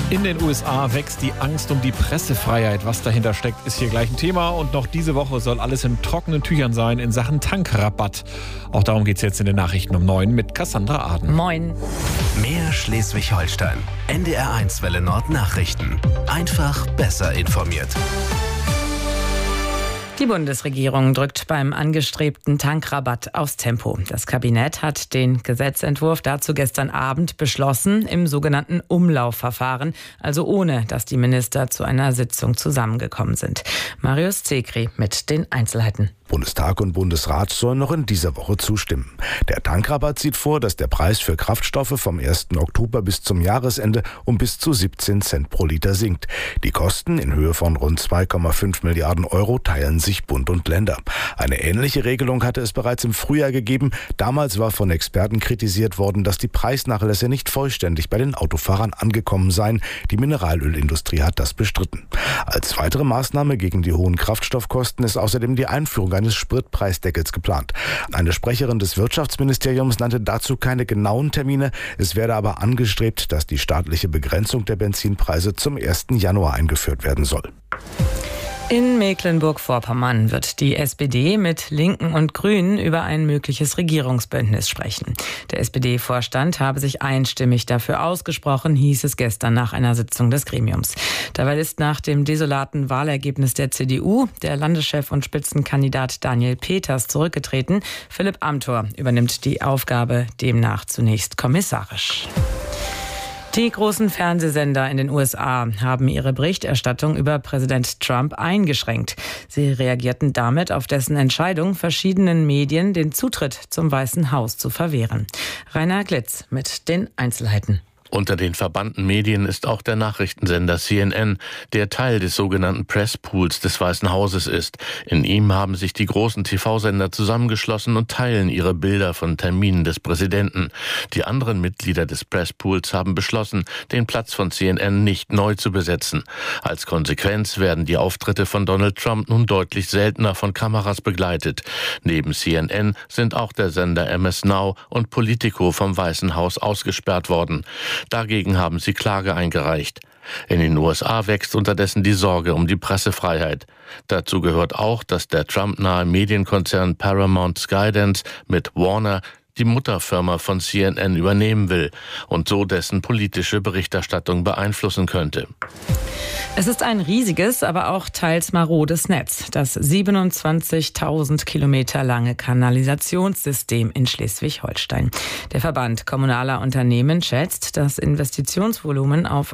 In den USA wächst die Angst um die Pressefreiheit. Was dahinter steckt, ist hier gleich ein Thema. Und noch diese Woche soll alles in trockenen Tüchern sein in Sachen Tankrabatt. Auch darum geht es jetzt in den Nachrichten um 9 mit Cassandra Aden. Moin. Mehr Schleswig-Holstein. NDR1 Welle Nord Nachrichten. Einfach besser informiert. Die Bundesregierung drückt beim angestrebten Tankrabatt aufs Tempo. Das Kabinett hat den Gesetzentwurf dazu gestern Abend beschlossen im sogenannten Umlaufverfahren, also ohne, dass die Minister zu einer Sitzung zusammengekommen sind. Marius Zekri mit den Einzelheiten. Bundestag und Bundesrat sollen noch in dieser Woche zustimmen. Der Tankrabatt sieht vor, dass der Preis für Kraftstoffe vom 1. Oktober bis zum Jahresende um bis zu 17 Cent pro Liter sinkt. Die Kosten in Höhe von rund 2,5 Milliarden Euro teilen sich Bund und Länder. Eine ähnliche Regelung hatte es bereits im Frühjahr gegeben. Damals war von Experten kritisiert worden, dass die Preisnachlässe nicht vollständig bei den Autofahrern angekommen seien. Die Mineralölindustrie hat das bestritten. Als weitere Maßnahme gegen die hohen Kraftstoffkosten ist außerdem die Einführung eines Spritpreisdeckels geplant. Eine Sprecherin des Wirtschaftsministeriums nannte dazu keine genauen Termine. Es werde aber angestrebt, dass die staatliche Begrenzung der Benzinpreise zum 1. Januar eingeführt werden soll. In Mecklenburg-Vorpommern wird die SPD mit Linken und Grünen über ein mögliches Regierungsbündnis sprechen. Der SPD-Vorstand habe sich einstimmig dafür ausgesprochen, hieß es gestern nach einer Sitzung des Gremiums. Dabei ist nach dem desolaten Wahlergebnis der CDU der Landeschef und Spitzenkandidat Daniel Peters zurückgetreten. Philipp Amthor übernimmt die Aufgabe demnach zunächst kommissarisch. Die großen Fernsehsender in den USA haben ihre Berichterstattung über Präsident Trump eingeschränkt. Sie reagierten damit auf dessen Entscheidung, verschiedenen Medien den Zutritt zum Weißen Haus zu verwehren. Rainer Glitz mit den Einzelheiten. Unter den verbannten Medien ist auch der Nachrichtensender CNN, der Teil des sogenannten Presspools des Weißen Hauses ist. In ihm haben sich die großen TV-Sender zusammengeschlossen und teilen ihre Bilder von Terminen des Präsidenten. Die anderen Mitglieder des Presspools haben beschlossen, den Platz von CNN nicht neu zu besetzen. Als Konsequenz werden die Auftritte von Donald Trump nun deutlich seltener von Kameras begleitet. Neben CNN sind auch der Sender MS Now und Politico vom Weißen Haus ausgesperrt worden. Dagegen haben sie Klage eingereicht. In den USA wächst unterdessen die Sorge um die Pressefreiheit. Dazu gehört auch, dass der Trump-nahe Medienkonzern Paramount Skydance mit Warner die Mutterfirma von CNN übernehmen will und so dessen politische Berichterstattung beeinflussen könnte. Es ist ein riesiges, aber auch teils marodes Netz, das 27.000 Kilometer lange Kanalisationssystem in Schleswig-Holstein. Der Verband kommunaler Unternehmen schätzt das Investitionsvolumen auf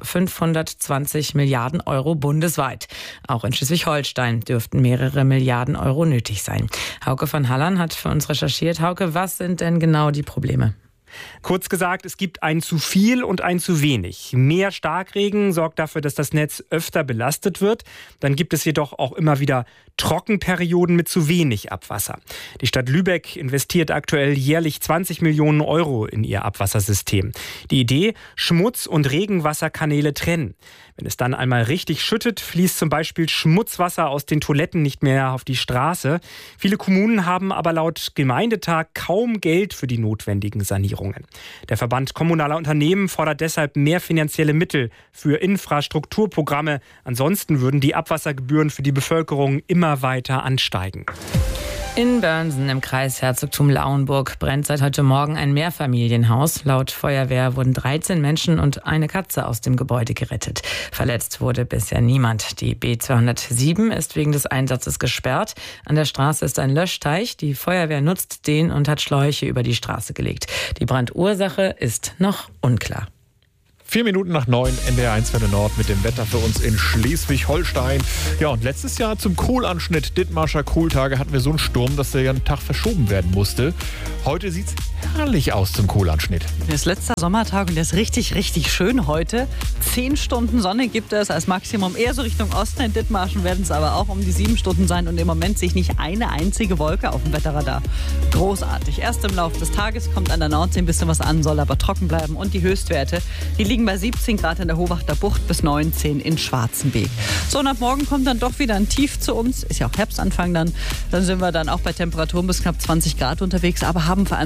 520 Milliarden Euro bundesweit. Auch in Schleswig-Holstein dürften mehrere Milliarden Euro nötig sein. Hauke von Hallern hat für uns recherchiert. Hauke, was sind denn genau die Probleme? Kurz gesagt, es gibt ein zu viel und ein zu wenig. Mehr Starkregen sorgt dafür, dass das Netz öfter belastet wird. Dann gibt es jedoch auch immer wieder Trockenperioden mit zu wenig Abwasser. Die Stadt Lübeck investiert aktuell jährlich 20 Millionen Euro in ihr Abwassersystem. Die Idee: Schmutz- und Regenwasserkanäle trennen. Wenn es dann einmal richtig schüttet, fließt zum Beispiel Schmutzwasser aus den Toiletten nicht mehr auf die Straße. Viele Kommunen haben aber laut Gemeindetag kaum Geld für die notwendigen Sanierungen. Der Verband kommunaler Unternehmen fordert deshalb mehr finanzielle Mittel für Infrastrukturprogramme. Ansonsten würden die Abwassergebühren für die Bevölkerung immer weiter ansteigen. In Börnsen im Kreis Herzogtum Lauenburg brennt seit heute Morgen ein Mehrfamilienhaus. Laut Feuerwehr wurden 13 Menschen und eine Katze aus dem Gebäude gerettet. Verletzt wurde bisher niemand. Die B207 ist wegen des Einsatzes gesperrt. An der Straße ist ein Löschteich. Die Feuerwehr nutzt den und hat Schläuche über die Straße gelegt. Die Brandursache ist noch unklar. 4 Minuten nach 9, NDR1 Welle Nord mit dem Wetter für uns in Schleswig-Holstein. Ja, und letztes Jahr zum Kohlanschnitt Dithmarscher Kohltage hatten wir so einen Sturm, dass der ja einen Tag verschoben werden musste. Heute sieht's herrlich aus zum Kohlanschnitt. Das ist letzter Sommertag und der ist richtig, richtig schön heute. 10 Stunden Sonne gibt es als Maximum. Eher so Richtung Osten. In Dithmarschen werden es aber auch um die 7 Stunden sein. Und im Moment sehe ich nicht eine einzige Wolke auf dem Wetterradar. Großartig. Erst im Laufe des Tages kommt an der Nordsee ein bisschen was an, soll aber trocken bleiben. Und die Höchstwerte, die liegen bei 17 Grad in der Hohwachter Bucht bis 19 in Schwarzenbeek. So, und ab morgen kommt dann doch wieder ein Tief zu uns. Ist ja auch Herbstanfang dann. Dann sind wir dann auch bei Temperaturen bis knapp 20 Grad unterwegs. Aber haben vor allem zum Abend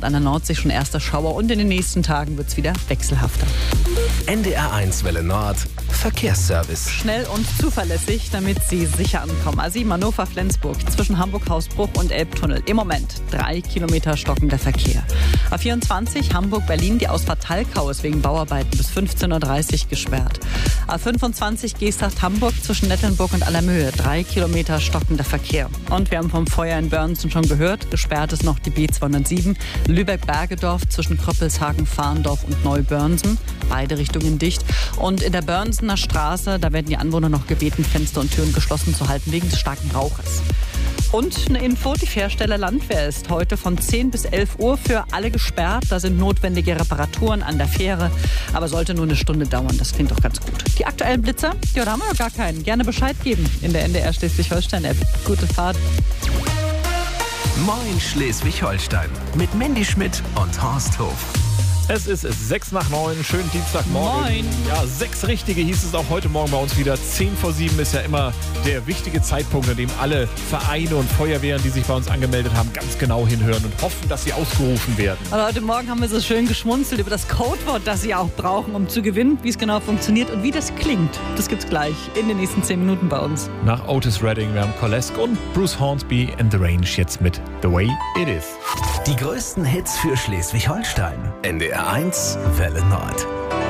Abend an der Nordsee schon erster Schauer und in den nächsten Tagen wird es wieder wechselhafter. NDR1 Welle Nord, Verkehrsservice. Schnell und zuverlässig, damit Sie sicher ankommen. A7 Hannover-Flensburg zwischen Hamburg-Hausbruch und Elbtunnel. Im Moment 3 Kilometer stockender Verkehr. A24 Hamburg-Berlin, die Ausfahrt Talkau ist wegen Bauarbeiten bis 15.30 Uhr gesperrt. A25 Geesthacht-Hamburg zwischen Nettelnburg und Allermöhe. 3 Kilometer stockender Verkehr. Und wir haben vom Feuer in Börnsen schon gehört. Gesperrt ist noch die B207 Lübeck-Bergedorf zwischen Kröppelshagen-Fahndorf und Neubörnsen. Beide Richtungen dicht. Und in der Börnsener Straße, da werden die Anwohner noch gebeten, Fenster und Türen geschlossen zu halten wegen des starken Rauches. Und eine Info, die Fährstelle Landwehr ist heute von 10 bis 11 Uhr für alle gesperrt. Da sind notwendige Reparaturen an der Fähre, aber sollte nur eine Stunde dauern. Das klingt doch ganz gut. Die aktuellen Blitzer, ja, da haben wir noch gar keinen. Gerne Bescheid geben in der NDR Schleswig-Holstein-App. Gute Fahrt. Moin Schleswig-Holstein mit Mandy Schmidt und Horst Hof. Es ist 6:09, schönen Dienstagmorgen. Moin. Ja, 6 Richtige hieß es auch heute Morgen bei uns wieder. 6:50 ist ja immer der wichtige Zeitpunkt, an dem alle Vereine und Feuerwehren, die sich bei uns angemeldet haben, ganz genau hinhören und hoffen, dass sie ausgerufen werden. Aber heute Morgen haben wir so schön geschmunzelt über das Codewort, das Sie auch brauchen, um zu gewinnen, wie es genau funktioniert und wie das klingt. Das gibt's gleich in den nächsten 10 Minuten bei uns. Nach Otis Redding, wir haben Kolesk und Bruce Hornsby and The Range jetzt mit The Way It Is. Die größten Hits für Schleswig-Holstein. NDR1 Welle Nord.